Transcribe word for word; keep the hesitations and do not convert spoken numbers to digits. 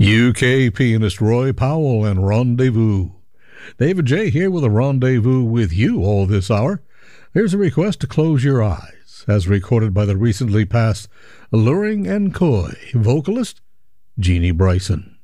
U K pianist Roy Powell and Rendezvous. David J. here with a rendezvous with you all this hour. Here's a request to close your eyes, as recorded by the recently passed alluring and coy vocalist Jeannie Bryson.